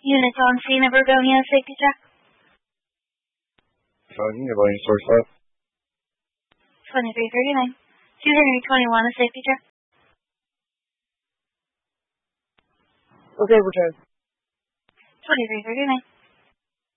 Units on scene of Bergonia, safety check. Elaine, source left. 2339. 221, a safety check. Okay, return. 2339.